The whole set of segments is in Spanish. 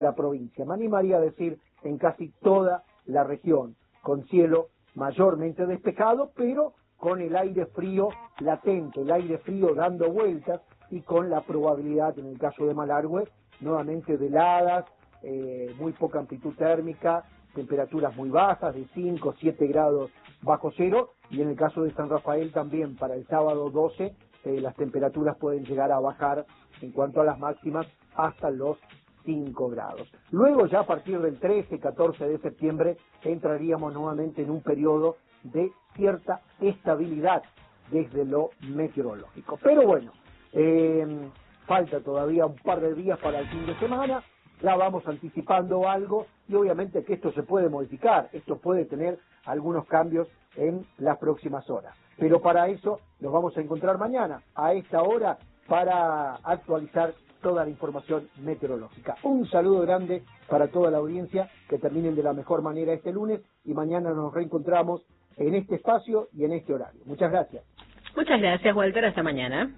la provincia. Me animaría a decir en casi toda la región, con cielo mayormente despejado, pero con el aire frío latente, el aire frío dando vueltas y con la probabilidad, en el caso de Malargüe, nuevamente de heladas, muy poca amplitud térmica, temperaturas muy bajas, de 5, 7 grados bajo cero, y en el caso de San Rafael también para el sábado 12, las temperaturas pueden llegar a bajar en cuanto a las máximas hasta los 5 grados. Luego ya a partir del 13, 14 de septiembre entraríamos nuevamente en un periodo de cierta estabilidad desde lo meteorológico. Pero bueno, falta todavía un par de días para el fin de semana, ya vamos anticipando algo y obviamente que esto se puede modificar, esto puede tener algunos cambios en las próximas horas. Pero para eso nos vamos a encontrar mañana, a esta hora, para actualizar toda la información meteorológica. Un saludo grande para toda la audiencia, que terminen de la mejor manera este lunes y mañana nos reencontramos en este espacio y en este horario. Muchas gracias. Muchas gracias, Walter. Hasta mañana.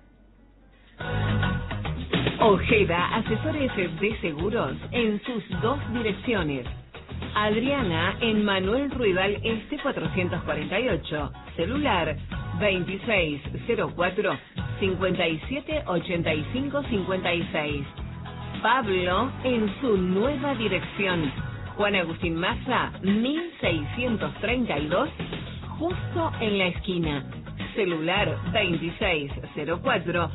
Ojeda, asesores de seguros en sus 2 direcciones. Adriana en Manuel Ruidal Este 448. Celular 2604 5785 56. Pablo en su nueva dirección. Juan Agustín Maza 1632, justo en la esquina. Celular 2604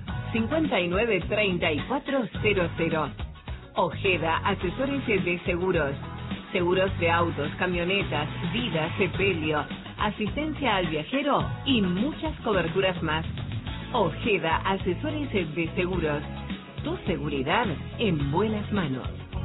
593400. Ojeda, asesores de seguros. Seguros de autos, camionetas, vida, sepelio, asistencia al viajero y muchas coberturas más. Ojeda, asesores de seguros. Tu seguridad en buenas manos.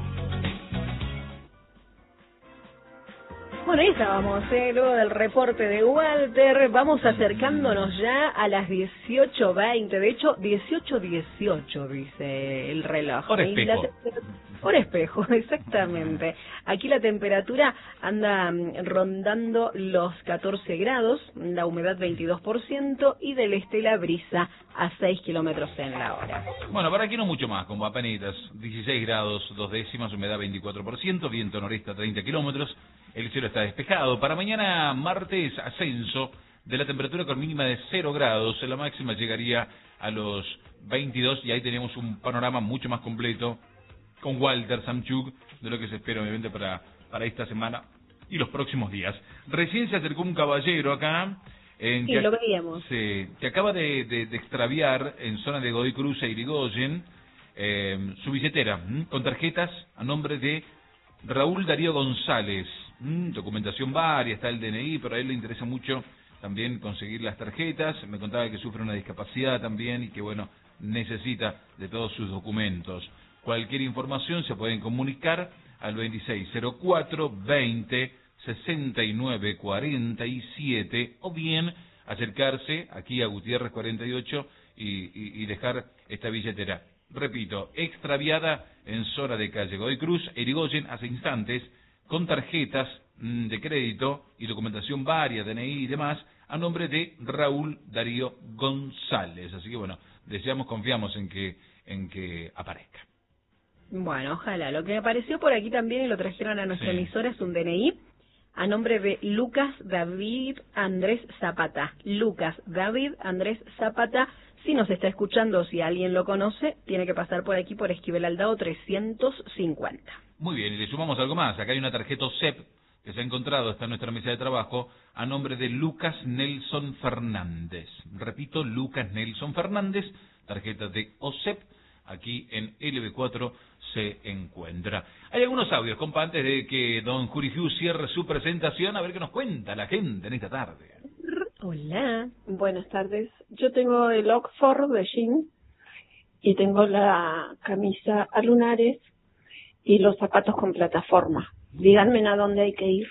Bueno, ahí estábamos, luego del reporte de Walter, vamos acercándonos ya a las 18:20, de hecho 18:18 dice el reloj. Por espejo. Por espejo, exactamente. Aquí la temperatura anda rondando los 14 grados, la humedad 22% y del este la brisa a 6 kilómetros en la hora. Bueno, para aquí no mucho más, como apenitas, 16 grados, 2 décimas, humedad 24%, viento noreste a 30 kilómetros, el cielo está despejado. Para mañana martes, ascenso de la temperatura con mínima de 0 grados, la máxima llegaría a los 22 y ahí tenemos un panorama mucho más completo con Walter Samchuk de lo que se espera obviamente para esta semana y los próximos días. Recién se acercó un caballero acá sí, lo veíamos. que acaba de extraviar en zona de Godoy Cruz e Irigoyen su billetera con tarjetas a nombre de Raúl Darío González. Documentación varia, está el DNI, pero a él le interesa mucho también conseguir las tarjetas. Me contaba que sufre una discapacidad también y que bueno, necesita de todos sus documentos. Cualquier información se pueden comunicar al 2604 20 69 47 o bien acercarse aquí a Gutiérrez 48 y dejar esta billetera. Repito, extraviada en zona de calle Godoy Cruz, Irigoyen, hace instantes, con tarjetas de crédito y documentación varia, DNI y demás, a nombre de Raúl Darío González. Así que bueno, deseamos, confiamos en que aparezca. Bueno, ojalá. Lo que apareció por aquí también y lo trajeron a nuestra emisora es un DNI a nombre de Lucas David Andrés Zapata. Lucas David Andrés Zapata. Si nos está escuchando, si alguien lo conoce, tiene que pasar por aquí por Esquivel Aldao 350. Muy bien, y le sumamos algo más. Acá hay una tarjeta OSEP que se ha encontrado, está en nuestra mesa de trabajo, a nombre de Lucas Nelson Fernández. Repito, Lucas Nelson Fernández, tarjeta de OSEP, aquí en LB4 se encuentra. Hay algunos audios, compa, antes de que don Jurifiu cierre su presentación, a ver qué nos cuenta la gente en esta tarde. Hola. Buenas tardes. Yo tengo el Oxford de jean y tengo la camisa a lunares y los zapatos con plataforma. Díganme a dónde hay que ir.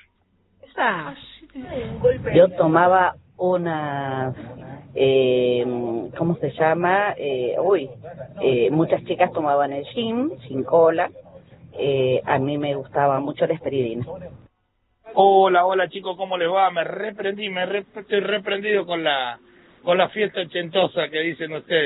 Yo tomaba unas, ¿cómo se llama? Muchas chicas tomaban el gin sin cola. A mí me gustaba mucho la esperidina. Hola chicos, ¿cómo les va? Estoy reprendido con la fiesta ochentosa que dicen ustedes.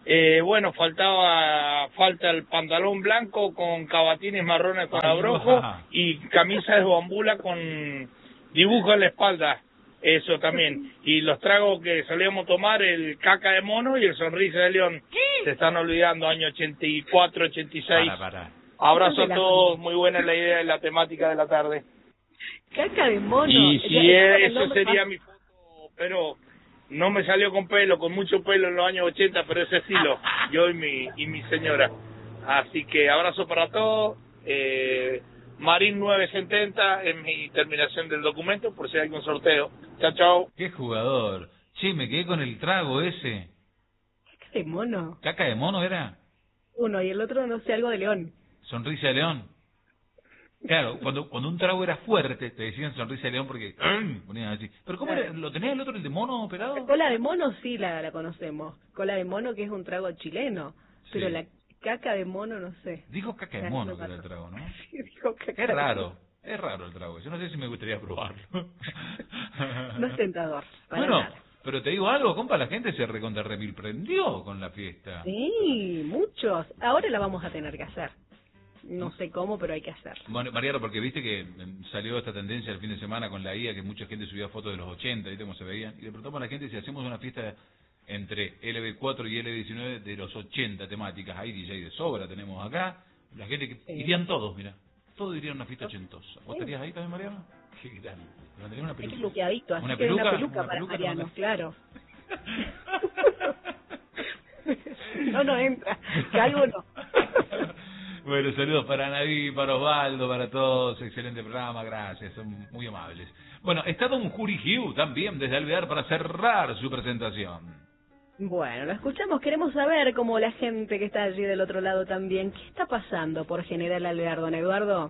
Bueno, falta el pantalón blanco con cabatines marrones con abrojo y camisa de bambula con dibujo en la espalda. Eso también. Y los tragos que solíamos tomar, el caca de mono y el sonrisa de león. ¿Qué? Se están olvidando, año 84, 86. Para. Abrazo a todos, muy buena la idea de la temática de la tarde. Caca de mono. Y si eso sería mi foto, pero no me salió con pelo, con mucho pelo en los años 80, pero ese estilo, yo y mi señora. Así que abrazo para todos. Marín 970 es mi terminación del documento, por si hay algún sorteo. Chao, chao. Qué jugador. Che, me quedé con el trago ese. Caca de mono. ¿Caca de mono era? Uno, y el otro, no sé, algo de león. Sonrisa de león. Claro, cuando un trago era fuerte, te decían sonrisa de león porque ponían así. Pero ¿cómo era? ¿Lo tenía el otro, el de mono pelado? Cola de mono sí la conocemos. Cola de mono, que es un trago chileno. Sí. Pero la caca de mono no sé. Dijo caca de mono que era el trago, ¿no? Sí, dijo caca de mono. Es raro el trago. Yo no sé si me gustaría probarlo. No es tentador. Bueno, nada. pero te digo algo, compa, la gente se recontrarreprendió con la fiesta. Sí, muchos. Ahora la vamos a tener que hacer. No sé cómo, pero hay que hacer. Bueno, Mariano, porque viste que salió esta tendencia el fin de semana con la IA, que mucha gente subía fotos de los 80, ¿viste cómo se veían? Y le preguntamos a la gente si hacemos una fiesta entre LB4 y LB19 de los 80 temáticas. Hay DJ de sobra, tenemos acá. La gente que irían todos, mira. Todos irían a una fiesta ochentosa. ¿Vos estarías ahí también, Mariano? ¿Qué tal? ¿Le mandaría una peluca? Es luqueadito, así ¿Una que peluca? una peluca para Mariano, claro. No entra. Calvo no. Bueno, saludos para Naví, para Osvaldo, para todos. Excelente programa, gracias, son muy amables. Bueno, está Don Juri Hugh también desde Alvear para cerrar su presentación. Bueno, lo escuchamos, queremos saber, como la gente que está allí del otro lado también, ¿qué está pasando por General Alvear, don Eduardo?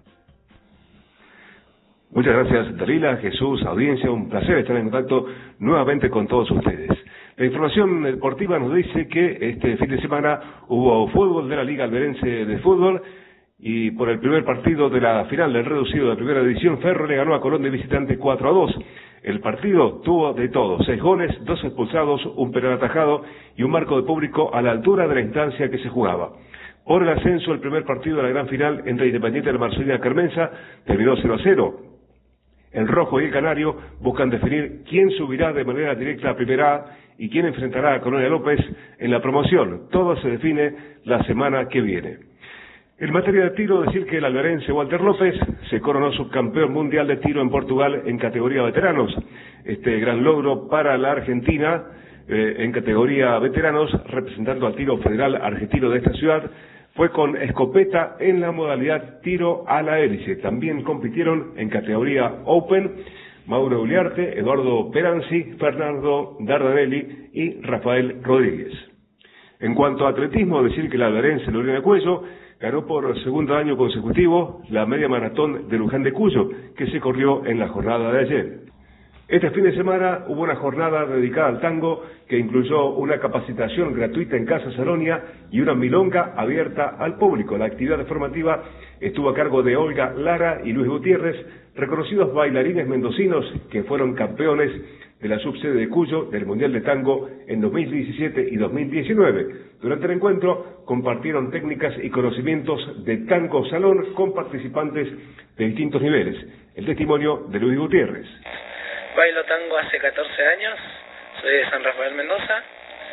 Muchas gracias, Dalila, Jesús, audiencia, un placer estar en contacto nuevamente con todos ustedes. La información deportiva nos dice que este fin de semana hubo fútbol de la Liga Alverense de Fútbol y por el primer partido de la final del reducido de primera división, Ferro le ganó a Colón de visitante 4-2. El partido tuvo de todo, 6 goles, 2 expulsados, un penal atajado y un marco de público a la altura de la instancia que se jugaba. Por el ascenso, el primer partido de la gran final entre Independiente de la Marcelina Carmenza terminó 0-0. El rojo y el canario buscan definir quién subirá de manera directa a Primera A y quién enfrentará a Colonia López en la promoción. Todo se define la semana que viene. En materia de tiro, decir que el alverense Walter López se coronó subcampeón mundial de tiro en Portugal en categoría veteranos. Este gran logro para la Argentina en categoría veteranos, representando al tiro federal argentino de esta ciudad, fue con escopeta en la modalidad tiro a la hélice. También compitieron en categoría Open Mauro Uliarte, Eduardo Peranzi, Fernando Dardanelli y Rafael Rodríguez. En cuanto a atletismo, decir que el alverense Lorena Cuello ganó por segundo año consecutivo la media maratón de Luján de Cuyo, que se corrió en la jornada de ayer. Este fin de semana hubo una jornada dedicada al tango que incluyó una capacitación gratuita en Casa Saronia y una milonga abierta al público. La actividad formativa estuvo a cargo de Olga Lara y Luis Gutiérrez, reconocidos bailarines mendocinos que fueron campeones de la subsede de Cuyo del Mundial de Tango en 2017 y 2019. Durante el encuentro compartieron técnicas y conocimientos de tango salón con participantes de distintos niveles. El testimonio de Luis Gutiérrez. Bailo tango hace 14 años, soy de San Rafael, Mendoza.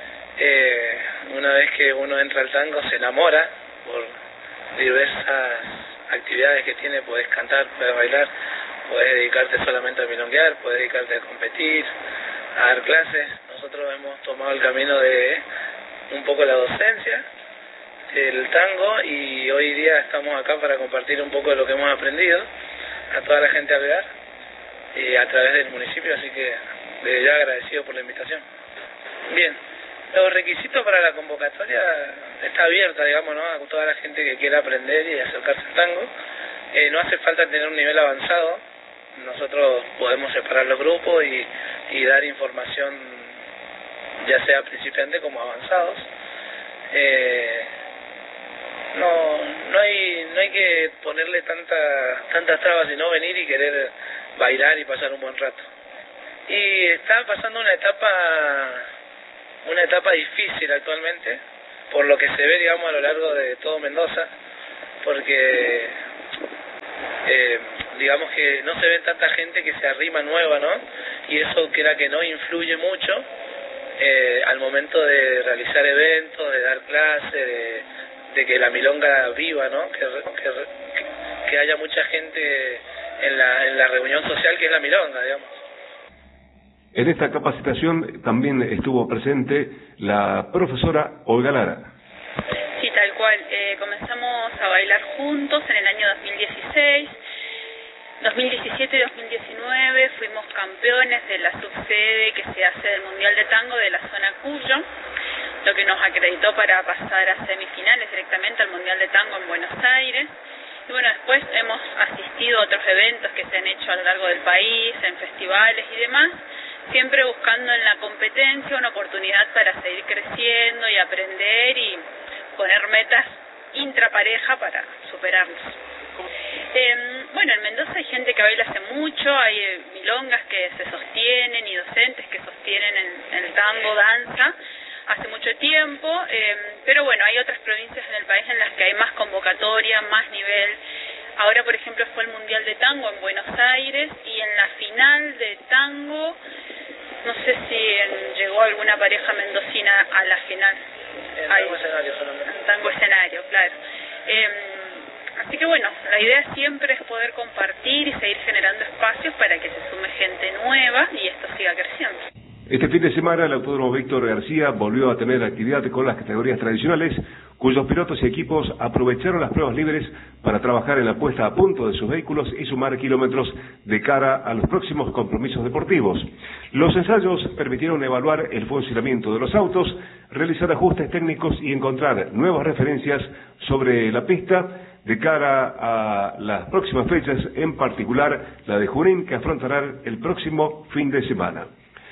Una vez que uno entra al tango se enamora por diversas actividades que tiene, podés cantar, podés bailar, podés dedicarte solamente a milonguear, podés dedicarte a competir, a dar clases. Nosotros hemos tomado el camino de un poco la docencia, el tango, y hoy día estamos acá para compartir un poco de lo que hemos aprendido a toda la gente de Alvear a través del municipio, así que desde ya agradecido por la invitación. Bien, los requisitos para la convocatoria está abierta, digamos, ¿no?, a toda la gente que quiera aprender y acercarse al tango. No hace falta tener un nivel avanzado, nosotros podemos separar los grupos y dar información ya sea principiante como avanzados. No hay que ponerle tantas trabas, sino venir y querer bailar y pasar un buen rato. Y está pasando una etapa difícil actualmente, por lo que se ve, digamos, a lo largo de todo Mendoza, porque digamos que no se ve tanta gente que se arrima nueva, ¿no? Y eso, quiera que no, influye mucho al momento de realizar eventos, de dar clases, de que la milonga viva, ¿no? Que haya mucha gente en la reunión social que es la milonga, digamos. En esta capacitación también estuvo presente la profesora Olga Lara. Sí, tal cual. Comenzamos a bailar juntos en el año 2016. 2017 y 2019 fuimos campeones de la subsede que se hace del Mundial de Tango de la zona Cuyo, lo que nos acreditó para pasar a semifinales directamente al Mundial de Tango en Buenos Aires. Y bueno, después hemos asistido a otros eventos que se han hecho a lo largo del país, en festivales y demás, siempre buscando en la competencia una oportunidad para seguir creciendo y aprender y poner metas intrapareja para superarnos. Bueno, en Mendoza hay gente que baila hace mucho, hay milongas que se sostienen y docentes que sostienen el tango, danza, hace mucho tiempo, pero bueno, hay otras provincias en el país en las que hay más convocatoria, más nivel. Ahora, por ejemplo, fue el Mundial de Tango en Buenos Aires y en la final de tango, no sé si llegó alguna pareja mendocina a la final. En tango escenario solamente. En tango escenario, claro. Así que bueno, la idea siempre es poder compartir y seguir generando espacios para que se sume gente nueva y esto siga creciendo. Este fin de semana el Autódromo Víctor García volvió a tener actividad con las categorías tradicionales, cuyos pilotos y equipos aprovecharon las pruebas libres para trabajar en la puesta a punto de sus vehículos y sumar kilómetros de cara a los próximos compromisos deportivos. Los ensayos permitieron evaluar el funcionamiento de los autos, realizar ajustes técnicos y encontrar nuevas referencias sobre la pista de cara a las próximas fechas, en particular la de Junín, que afrontarán el próximo fin de semana.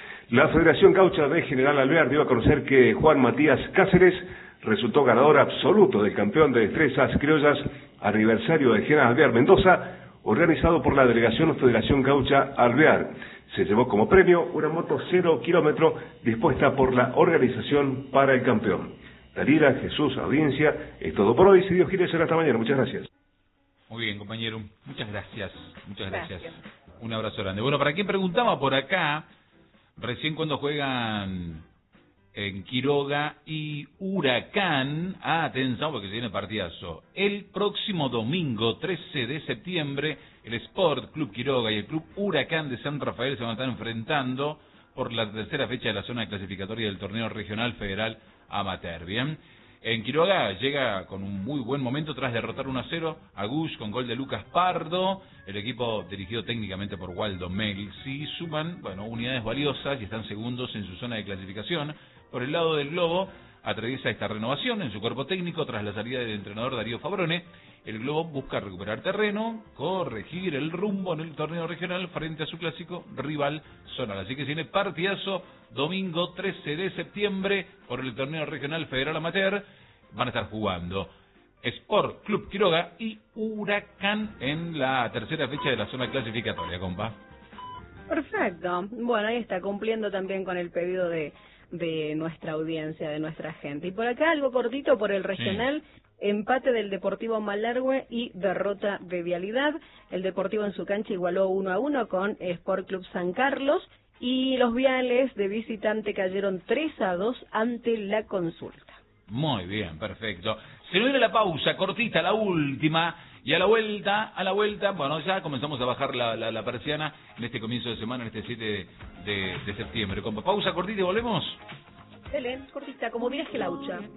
La Federación Gaucha de General Alvear dio a conocer que Juan Matías Cáceres resultó ganador absoluto del campeón de destrezas criollas aniversario de General Alvear Mendoza, organizado por la Delegación Federación Gaucha Alvear. Se llevó como premio una moto 0 kilómetro dispuesta por la organización para el campeón. Dalila, Jesús, audiencia, es todo por hoy. Si Dios quiere, será hasta mañana. Muchas gracias. Muy bien, compañero. Muchas gracias. Muchas gracias. Un abrazo grande. Bueno, para quien preguntaba por acá, recién cuando juegan en Quiroga y Huracán, atención porque se viene partidazo. El próximo domingo, 13 de septiembre, el Sport Club Quiroga y el Club Huracán de San Rafael se van a estar enfrentando por la tercera fecha de la zona clasificatoria del torneo regional federal amateur. Bien, en Quiroga llega con un muy buen momento tras derrotar 1-0 a Gush con gol de Lucas Pardo. El equipo dirigido técnicamente por Waldo Melzi suman, unidades valiosas y están segundos en su zona de clasificación. Por el lado del Globo atraviesa esta renovación en su cuerpo técnico tras la salida del entrenador Darío Fabrone. El Globo busca recuperar terreno, corregir el rumbo en el torneo regional frente a su clásico rival zonal. Así que tiene partidazo domingo 13 de septiembre por el torneo regional federal amateur. Van a estar jugando Sport Club Quiroga y Huracán en la tercera fecha de la zona clasificatoria, compa. Perfecto. Bueno, ahí está, cumpliendo también con el pedido de nuestra audiencia, de nuestra gente. Y por acá algo cortito por el regional. Sí. Empate del Deportivo Malargüe y derrota de Vialidad. El Deportivo en su cancha igualó 1-1 con Sport Club San Carlos y los Viales de visitante cayeron 3-2 ante la Consulta. Muy bien, perfecto. Se nos viene la pausa cortita, la última, y a la vuelta, ya comenzamos a bajar la persiana en este comienzo de semana, en este 7 de septiembre. Con pausa cortita y volvemos. Excelente, cortita, como viaje laucha.